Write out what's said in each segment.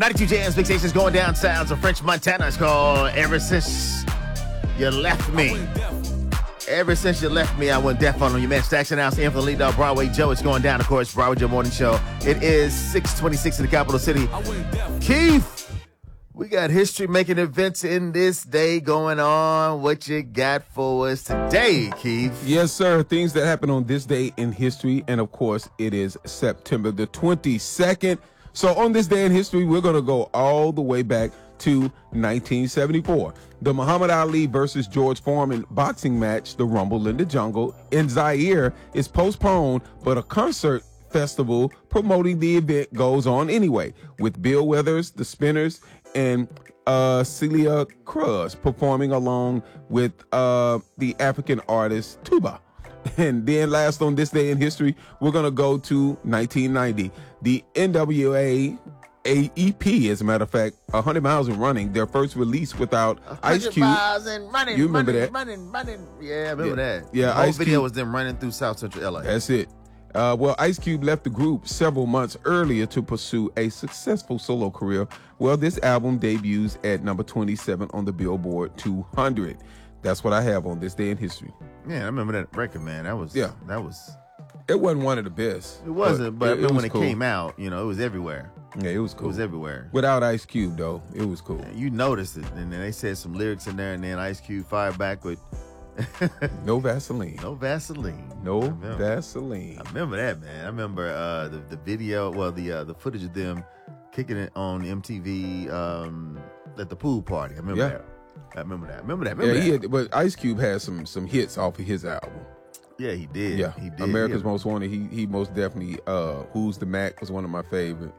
92 Jams, Big Stations going down sounds of French Montana. It's called Ever Since You Left Me. Ever since you left me, I went deaf on you, man. Stacks and House, in for the lead dog, Broadway Joe. It's going down, of course, Broadway Joe Morning Show. It is 6:26 in the capital city. Keith, we got history making events in this day going on. What you got for us today, Keith? Yes, sir. Things that happen on this day in history. And, of course, it is September the 22nd. So on this day in history, we're going to go all the way back to 1974. The Muhammad Ali versus George Foreman boxing match, the Rumble in the Jungle, in Zaire is postponed, but a concert festival promoting the event goes on anyway, with Bill Withers, the Spinners, and Celia Cruz performing along with the African artist Tuba. And then last on this day in history, we're going to go to 1990. The NWA AEP, as a matter of fact, 100 Miles and Running, their first release without Ice Cube. 100 miles and running, you remember that? Running. Yeah, I remember that. Yeah, the whole Ice video Cube was them running through South Central LA. That's it. Well, Ice Cube left the group several months earlier to pursue a successful solo career. Well, this album debuts at number 27 on the Billboard 200. That's what I have on this day in history. Yeah, I remember that record, man. That was. It wasn't one of the best. It wasn't, but it when was cool. It came out, it was everywhere. Yeah, it was cool. It was everywhere. Without Ice Cube, though, it was cool. Yeah, you noticed it, and then they said some lyrics in there, and then Ice Cube fired back with No Vaseline. No Vaseline. No Vaseline. I remember that, man. I remember the video, the footage of them kicking it on MTV at the pool party. I remember that. I remember that. But Ice Cube had some hits off of his album. Yeah, he did. Yeah, he did. America's Most Wanted. He most definitely. Who's the Mac was one of my favorite.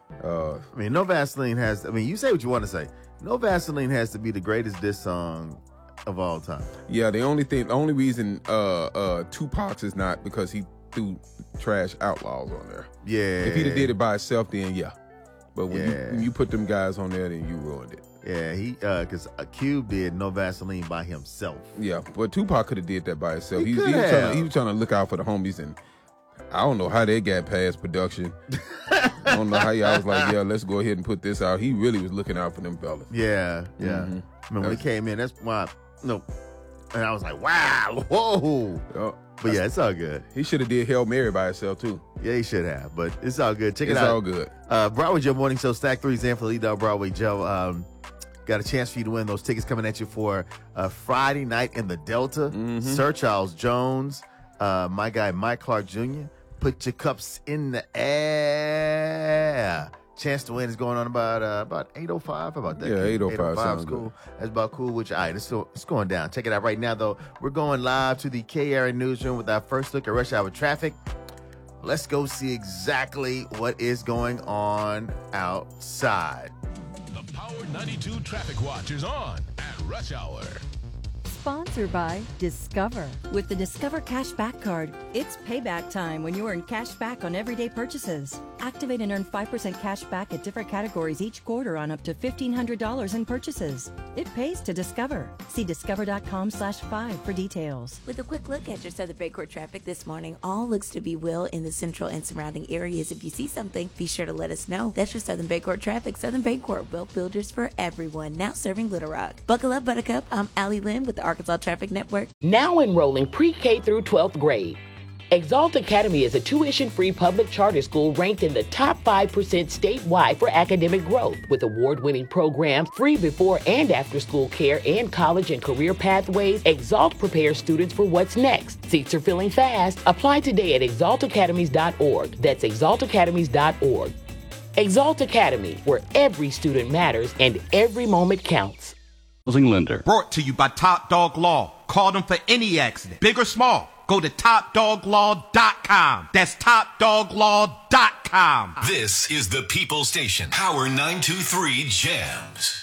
No Vaseline has. You say what you want to say. No Vaseline has to be the greatest diss song of all time. Yeah, the only reason Tupac's is not because he threw Trash Outlaws on there. Yeah, if he'd have did it by himself, then yeah. But when you put them guys on there, then you ruined it. Yeah, because Cube did No Vaseline by himself. Yeah, but Tupac could have did that by himself. He was trying to look out for the homies, and I don't know how they got past production. I don't know how y'all was like, yeah, let's go ahead and put this out. He really was looking out for them fellas. Yeah. Mm-hmm. I mean, when he came in, that's why, and I was like, wow, whoa. But yeah, it's all good. He should have did Hail Mary by himself, too. Yeah, he should have, but it's all good. Check it out. It's all good. Broadway Joe Morning Show, Stack 3's in for the lead dog, Broadway Joe. Got a chance for you to win those tickets coming at you for Friday night in the Delta. Mm-hmm. Sir Charles Jones, my guy Mike Clark Jr. Put your cups in the air. Chance to win is going on about 8:05. About that. Yeah, 8:05 sounds cool. good. That's about cool. Which, all right, it's going down. Check it out right now, though. We're going live to the K-Area Newsroom with our first look at rush hour traffic. Let's go see exactly what is going on outside. The Power 92 Traffic Watch is on at rush hour. Sponsored by Discover. With the Discover Cashback Card, it's payback time when you earn cash back on everyday purchases. Activate and earn 5% cash back at different categories each quarter on up to $1,500 in purchases. It pays to Discover. See discover.com/5 for details. With a quick look at your Southern Bayport traffic this morning, all looks to be well in the central and surrounding areas. If you see something, be sure to let us know. That's your Southern Bayport traffic. Southern Bayport, wealth builders for everyone. Now serving Little Rock. Buckle up, Buttercup. I'm Allie Lynn with the Arkansas Traffic Network. Now enrolling pre-K through 12th grade. Exalt Academy is a tuition-free public charter school ranked in the top 5% statewide for academic growth. With award-winning programs, free before and after school care, and college and career pathways, Exalt prepares students for what's next. Seats are filling fast. Apply today at exaltacademies.org. That's exaltacademies.org. Exalt Academy, where every student matters and every moment counts. Lender. Brought to you by Top Dog Law. Call them for any accident, big or small. Go to TopDogLaw.com. That's TopDogLaw.com. This is the People Station, Power 923 Jams.